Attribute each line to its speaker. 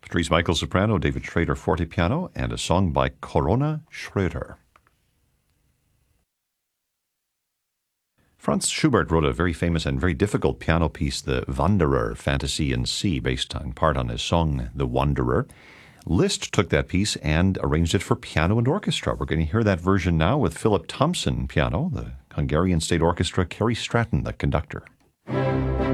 Speaker 1: Dries Michael soprano, David Schrader fortepiano, and a song by Corona Schröder. Franz Schubert wrote a very famous and very difficult piano piece, the Wanderer Fantasy in C, based in part on his song The Wanderer. Liszt took that piece and arranged it for piano and orchestra. We're going to hear that version now with Philip Thompson piano, the Hungarian State Orchestra, Kerry Stratton, the conductor.